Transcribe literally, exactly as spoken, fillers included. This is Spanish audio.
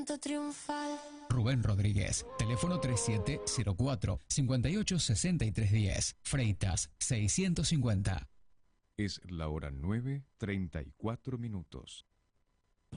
canto triunfal. Rubén Rodríguez, teléfono treinta y siete cero cuatro, cincuenta y ocho sesenta y tres diez, Freitas seiscientos cincuenta. Es la hora nueve, treinta y cuatro minutos.